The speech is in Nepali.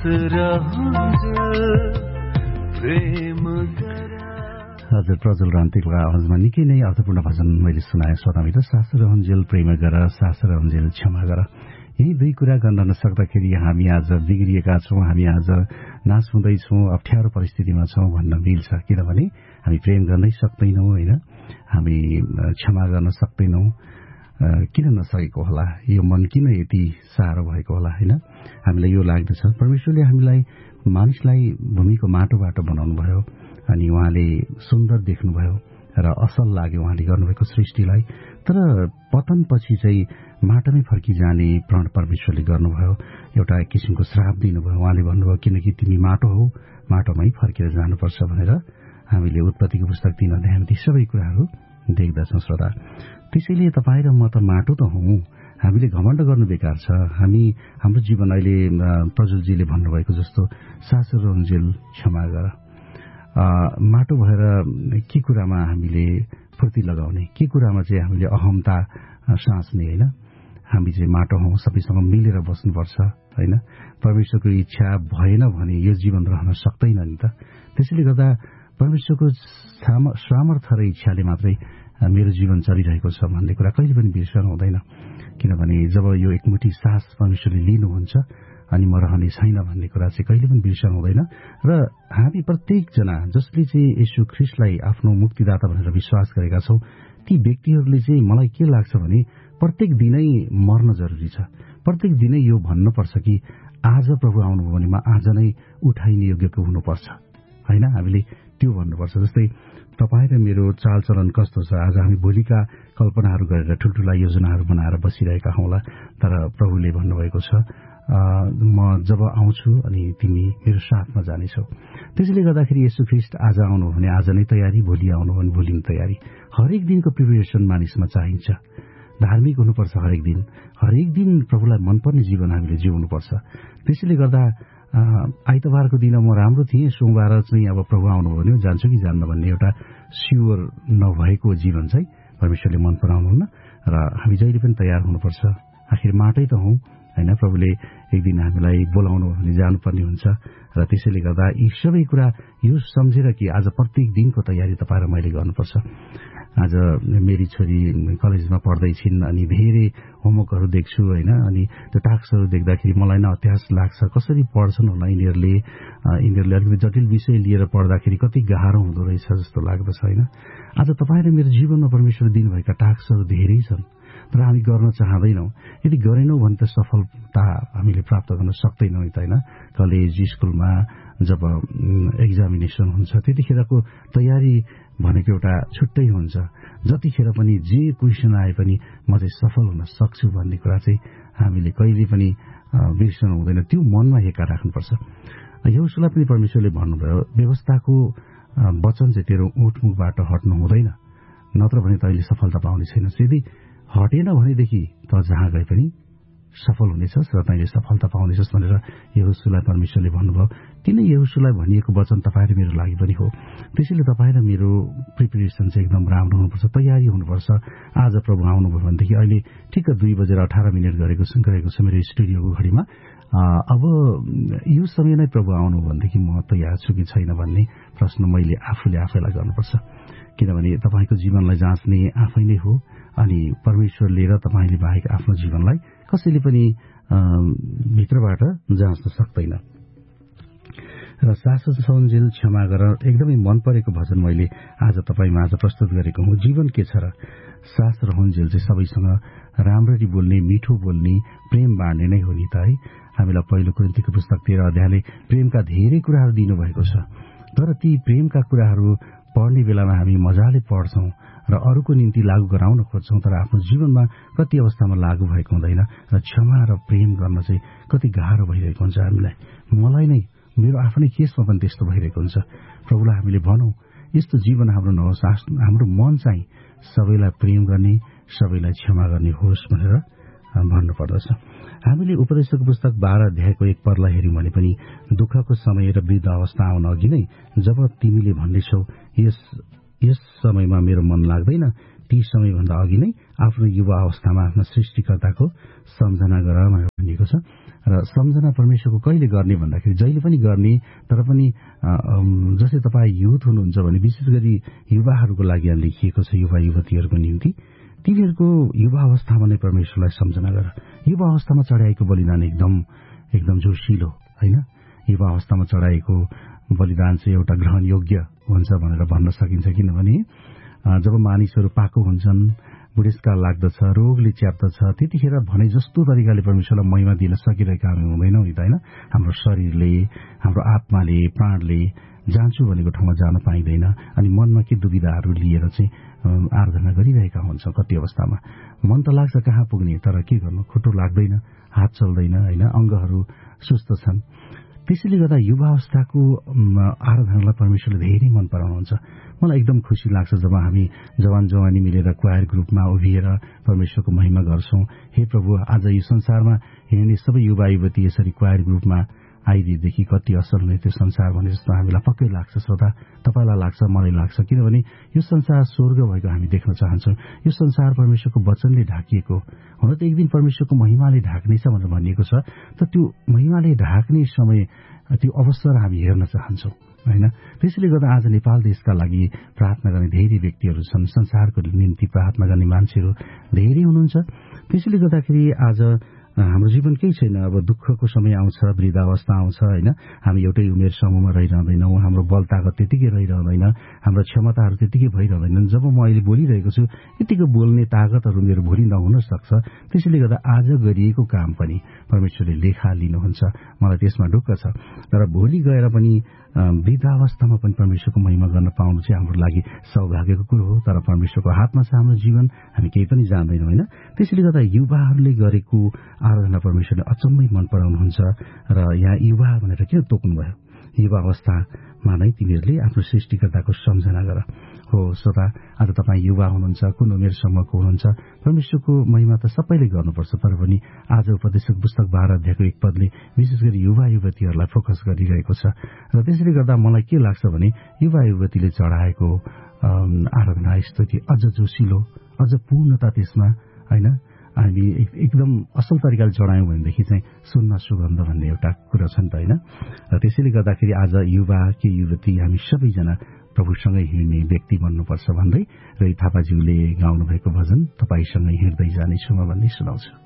हजुर प्रज्वल रान्तिको आवाजमा निकै नै अर्थपूर्ण भजन मैले सुनाएँ श्रोतामित्र। सास रहन्जेल प्रेम गर, सास रहन्जेल क्षमा गर। यही दुई कुरा गर्न नसक्दाखेरि हामी आज बिग्रिएका छौँ, हामी आज नाश हुँदैछौँ, अप्ठ्यारो परिस्थितिमा छौँ भन्न मिल्छ। किनभने हामी प्रेम गर्नै सक्दैनौँ, होइन, हामी क्षमा गर्न सक्दैनौँ। किन नसकेको होला? यो मन किन यति साह्रो भएको होला? होइन, हामीलाई यो लाग्दछ परमेश्वरले हामीलाई मानिसलाई भूमिको माटोबाट बनाउनु भयो अनि उहाँले सुन्दर देख्नुभयो र असल लाग्यो उहाँले गर्नुभएको सृष्टिलाई। तर पतनपछि चाहिँ माटोमै फर्किजाने प्रण परमेश्वरले गर्नुभयो। एउटा किसिमको श्राप दिनुभयो। उहाँले भन्नुभयो किनकि तिमी माटो हौ, माटोमै फर्केर जानुपर्छ भनेर। हामीले उत्पत्तिको पुस्तक 3 अध्यायमा ती सबै कुराहरू देख्दछौँ श्रोता। त्यसैले तपाईँ र म त माटो त हौँ। हामीले घमण्ड गर्नु बेकार छ। हाम्रो जीवन अहिले प्रज्वलजीले भन्नुभएको जस्तो सास रहन्जेल क्षमा गर। माटो भएर के कुरामा हामीले फुर्ती लगाउने, के कुरामा चाहिँ हामीले अहमता साँच्ने, होइन। हामी चाहिँ माटो हौँ, सबैसँग मिलेर बस्नुपर्छ, होइन। परमेश्वरको इच्छा भएन भने यो जीवन रहन सक्दैन नि त। त्यसैले गर्दा परमेश्वरको सामर्थ्य र इच्छाले मात्रै मेरो जीवन चलिरहेको छ भन्ने कुरा कहिले पनि बिर्सनु हुँदैन। किनभने जब यो एकमुठी सास परमेश्वरले लिनुहुन्छ अनि म रहने छैन भन्ने कुरा चाहिँ कहिले पनि बिर्सनु हुँदैन। र हामी प्रत्येकजना जसले चाहिँ येशू ख्रीष्टलाई आफ्नो मुक्तिदाता भनेर विश्वास गरेका छौँ, ती व्यक्तिहरूले चाहिँ मलाई के लाग्छ भने प्रत्येक दिनै मर्न जरुरी छ। प्रत्येक दिनै यो भन्नुपर्छ कि आज प्रभु आउनुभयो भने म आज नै उठाइने योग्यको हुनुपर्छ, होइन। हामीले त्यो भन्नुपर्छ। जस्तै तपाईँ र मेरो चालचलन कस्तो छ, आज हामी भोलिका कल्पनाहरू गरेर ठुल्ठुला योजनाहरू बनाएर बसिरहेका हौँला। तर प्रभुले भन्नुभएको छ म जब आउँछु अनि तिमी मेरो साथमा जानेछौ। त्यसैले गर्दाखेरि येशू ख्रीष्ट आज आउनु भने आज नै तयारी, भोलि आउनु भने भोलि नै तयारी। हरेक दिनको प्रिपरेसन मानिसमा चाहिन्छ। धार्मिक हुनुपर्छ हरेक दिन प्रभुलाई मनपर्ने जीवन हामीले जिउनुपर्छ। त्यसैले गर्दा आइतबारको दिन म राम्रो थिएँ, सोमबार चाहिँ अब प्रभु आउनुभयो भने जान्छु कि जान्न भन्ने एउटा स्योर नभएको जीवन चाहिँ परमेश्वरले मन पराउनुहुन्न। र हामी जहिले पनि तयार हुनुपर्छ। आखिर माटै त हौँ, होइन। प्रभुले एक दिन हामीलाई बोलाउनु भने जानुपर्ने हुन्छ। र त्यसैले गर्दा यी सबै कुरा यो सम्झेर कि आज प्रत्येक दिनको तयारी तपाईँ र मैले गर्नुपर्छ। आज मेरी छोरी कलेजमा पढ्दैछिन् अनि धेरै होमवर्कहरू देख्छु, होइन। अनि त्यो टास्कहरू देख्दाखेरि मलाई न अत्यास लाग्छ, कसरी पढ्छन् होला यिनीहरूले अलिकति जटिल विषय लिएर पढ्दाखेरि कति गाह्रो हुँदो रहेछ जस्तो लाग्दछ, होइन। आज तपाईँ र मेरो जीवनमा परमेश्वरले दिनुभएका टास्कहरू धेरै छन्, तर हामी गर्न चाहँदैनौँ। यदि गरेनौँ भने त सफलता हामीले प्राप्त गर्न सक्दैनौँ नि त, होइन। कलेज स्कुलमा जब एक्जामिनेसन हुन्छ त्यतिखेरको तयारी भनेको एउटा छुट्टै हुन्छ। जतिखेर पनि जे क्वेसन आए पनि म चाहिँ सफल हुन सक्छु भन्ने कुरा चाहिँ हामीले कहिले पनि बिर्सनु हुँदैन। त्यो मनमा हेका राख्नुपर्छ। यहोशूलाई पनि परमेश्वरले भन्नुभयो व्यवस्थाको वचन चाहिँ तेरो ओठमुखबाट हट्नु हुँदैन, नत्र भने तैँले सफलता पाउने छैनस्। यदि हटेन भनेदेखि त जहाँ गए पनि सफल हुनेछस् र तैँले सफलता पाउनेछस् भनेर यहोशूलाई परमेश्वरले भन्नुभयो। किन यहोशूलाई भनिएको वचन तपाईँ र मेरो लागि पनि हो। त्यसैले तपाईँ र मेरो प्रिपरेसन चाहिँ एकदम राम्रो हुनुपर्छ, तयारी हुनुपर्छ। आज प्रभु आउनुभयो भनेदेखि अहिले ठिक्क 2:18 गरेको छ मेरो स्टुडियोको घडीमा। अब यो समय नै प्रभु आउनु भनेदेखि म तयार छु कि छैन भन्ने प्रश्न मैले आफैलाई गर्नुपर्छ। किनभने तपाईँको जीवनलाई जाँच्ने आफै नै हो अनि परमेश्वरले र तपाईँले बाहेक आफ्नो जीवनलाई कसैले पनि भित्रबाट जाँच्न सक्दैन। र सास रहन्जेल क्षमा गर एकदमै मन परेको भजन मैले आज तपाईँमा आज प्रस्तुत गरेको हुँ। जीवन के छ र सास रहन्जेल चाहिँ सबैसँग राम्ररी बोल्ने, मिठो बोल्ने, प्रेम बाँड्ने नै हो नि त, है। हामीलाई पहिलो कोरिन्थीको पुस्तक 13 अध्यायले प्रेमका धेरै कुराहरू दिनुभएको छ। तर ती प्रेमका कुराहरू पढ्ने बेलामा हामी मजाले पढ्छौँ र अरूको निम्ति लागू गराउन खोज्छौँ, तर आफ्नो जीवनमा कति अवस्थामा लागू भएको हुँदैन। र क्षमा र प्रेम गर्न चाहिँ कति गाह्रो भइरहेको हुन्छ हामीलाई। मलाई नै मेरो आफ्नै केसमा पनि त्यस्तो भइरहेको हुन्छ। प्रभुलाई हामीले भनौँ यस्तो जीवन हाम्रो नहोस्, हाम्रो मन चाहिँ सबैलाई प्रेम गर्ने, सबैलाई क्षमा गर्ने होस् भनेर भन्नुपर्दछ। हामीले उपदेशको पुस्तक 12 अध्यायको 1 पदलाई हेऱ्यौँ भने पनि दुःखको समय र वृद्ध अवस्था आउन अघि नै जब तिमीले भन्नेछौ यस समयमा मेरो मन लाग्दैन, ती समयभन्दा अघि नै आफ्नो युवा अवस्थामा आफ्नो सृष्टिकर्ताको सम्झना गर भनेर भनिएको छ। र सम्झना परमेश्वरको कहिले गर्ने भन्दाखेरि जहिले पनि गर्ने, तर पनि जस्तै तपाईँ युथ हुनुहुन्छ भने विशेष गरी युवाहरूको लागि लेखिएको छ, युवा युवतीहरूको निम्ति तिनीहरूको युवा अवस्थामा नै परमेश्वरलाई सम्झना गर। युवा अवस्थामा चढाएको बलिदान एकदम जोसिलो होइन। युवा अवस्थामा चढाएको बलिदान चाहिँ एउटा ग्रहण योग्य हुन्छ भनेर भन्न सकिन्छ, किनभने जब मानिसहरू पाको हुन्छन्, बुढेसकाल लाग्दछ, रोगले च्याप्दछ, त्यतिखेर भने जस्तो तरिकाले परमेश्वरलाई महिमा दिन सकिरहेका हामी हुँदैनौँ होइन। हाम्रो शरीरले, हाम्रो आत्माले, प्राणले जान्छु भनेको ठाउँमा जान पाइँदैन अनि मनमा के दुविधाहरू लिएर चाहिँ आराधना गरिरहेका हुन्छौँ। कति अवस्थामा मन त लाग्छ कहाँ पुग्ने, तर के गर्नु, खुट्टो लाग्दैन, हात चल्दैन होइन, अङ्गहरू सुस्त छन्। त्यसैले गर्दा युवा अवस्थाको आराधनालाई परमेश्वरले धेरै मन पराउनुहुन्छ। मलाई एकदम खुसी लाग्छ जब हामी जवान जवानी मिलेर क्वायर ग्रुपमा उभिएर परमेश्वरको महिमा गर्छौं। हे प्रभु, आज यो संसारमा हिँड्ने सबै युवा युवती यसरी क्वायर ग्रुपमा आइदिएदेखि कति असल हुने त्यो संसार भने जस्तो हामीलाई पक्कै लाग्छ। श्रोता, तपाईँलाई लाग्छ, मलाई लाग्छ, किनभने यो संसार स्वर्ग भएको हामी देख्न चाहन्छौँ। यो संसार परमेश्वरको वचनले ढाकिएको हुन त एक दिन परमेश्वरको महिमाले ढाक्नेछ भनेर भनिएको छ, तर त्यो महिमाले ढाक्ने समय, त्यो अवसर हामी हेर्न चाहन्छौँ होइन। त्यसैले गर्दा आज नेपाल देशका लागि प्रार्थना गर्ने धेरै व्यक्तिहरू छन्, संसारको निम्ति प्रार्थना गर्ने मान्छेहरू धेरै हुनुहुन्छ। त्यसैले गर्दाखेरि आज हाम्रो जीवन केही छैन। अब दुःखको समय आउँछ, वृद्धावस्था आउँछ होइन, हामी एउटै उमेर समूहमा रहिरहँदैनौँ, हाम्रो बल ताकत त्यतिकै रहिरहँदैन, हाम्रो क्षमताहरू त्यतिकै भइरहँदैनन्। जब म अहिले बोलिरहेको छु यतिको बोल्ने ताकतहरू मेरो भोलि नहुन सक्छ। त्यसैले गर्दा आज गरिएको काम पनि परमेश्वरले लेखा लिनुहुन्छ, मलाई त्यसमा ढुक्क छ। तर भोलि गएर पनि वृद्धावस्थामा पनि परमेश्वरको महिमा गर्न पाउनु चाहिँ हाम्रो लागि सौभाग्यको कुरो हो। तर परमेश्वरको हातमा छ हाम्रो जीवन, हामी केही पनि जान्दैनौँ होइन। त्यसैले गर्दा युवाहरूले गरेको आराधना परमेश्वरले अचम्मै मन पराउनुहुन्छ। र यहाँ युवा भनेर किन तोक्नुभयो? युवा अवस्थामा नै तिनीहरूले आफ्नो सृष्टिकर्ताको सम्झना गर। हो श्रोता, आज तपाईँ युवा हुनुहुन्छ, कुन उमेर समूहको हुनुहुन्छ, परमेश्वरको महिमा त सबैले गर्नुपर्छ। तर पनि आज उपदेशक पुस्तक 12 अध्यायको 1 पदले विशेष गरी युवा युवतीहरूलाई फोकस गरिरहेको छ। र त्यसैले गर्दा मलाई के लाग्छ भने युवा युवतीले चढाएको आराधना स्तुति अझ जोसिलो, अझ पूर्णता त्यसमा होइन, हामी एकदम असल तरिकाले चढायौँ भनेदेखि चाहिँ सुन्न सुगन्ध भन्ने एउटा कुरा छ नि त होइन। र त्यसैले गर्दाखेरि आज युवा के युवती हामी सबैजना प्रभुसँगै हिँड्ने व्यक्ति बन्नुपर्छ भन्दै रवि थापाज्यूले गाउनु भएको भजन तपाईँसँगै हिँड्दै जानेछु म भन्दै सुनाउँछु।